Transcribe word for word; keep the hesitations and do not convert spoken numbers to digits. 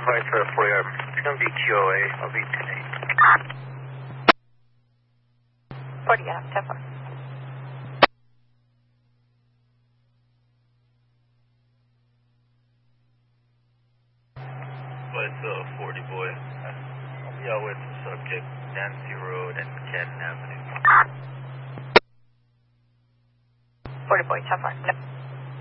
flight for forty, it's going to be Q O A, I'll be ten eight. forty, yeah, ten four. Flight uh, forty, boy. I'll be out with subject Nancy Road and Canton Avenue. forty, boy, ten four.